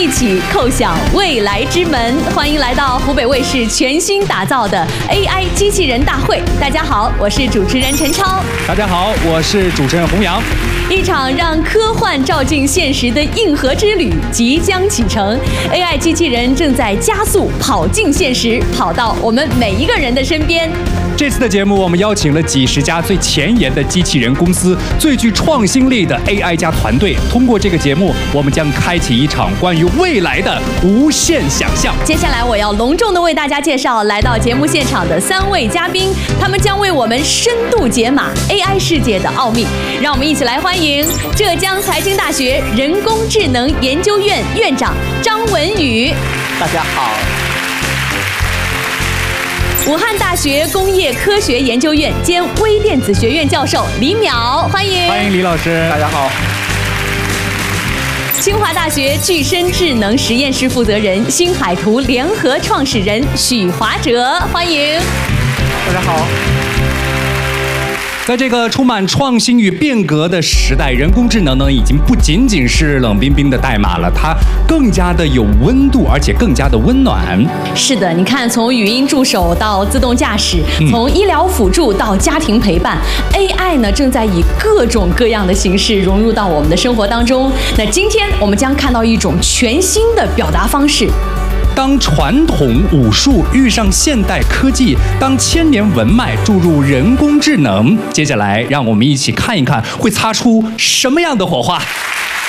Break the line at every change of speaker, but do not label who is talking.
起叩响未来之门。欢迎来到湖北卫视全新打造的 AI 机器人大会。大家好，我是主持人陈超。
大家好，我是主持人洪洋。
一场让科幻照进现实的硬核之旅即将启程 ，AI 机器人正在加速跑进现实，跑到我们每一个人的身边。
这次的节目，我们邀请了几十家最前沿的机器人公司、最具创新力的 AI 加团队。通过这个节目，我们将开启一场关于未来的无限想象。
接下来，我要隆重的为大家介绍来到节目现场的3位嘉宾，他们将为我们深度解码 AI 世界的奥秘。让我们一起来欢迎浙江财经大学人工智能研究院院长张文宇。
大家好。
武汉大学工业科学研究院兼微电子学院教授李淼，欢迎。
欢迎李老师。
大家好。
清华大学具身智能实验室负责人、新海图联合创始人许华哲，欢迎。
大家好。
在这个充满创新与变革的时代，人工智能呢已经不仅仅是冷冰冰的代码了，它更加的有温度，而且更加的温暖。
是的，你看，从语音助手到自动驾驶，从医疗辅助到家庭陪伴，AI 呢正在以各种各样的形式融入到我们的生活当中。那今天我们将看到一种全新的表达方式。
当传统武术遇上现代科技，当千年文脉注入人工智能，接下来让我们一起看一看会擦出什么样的火花。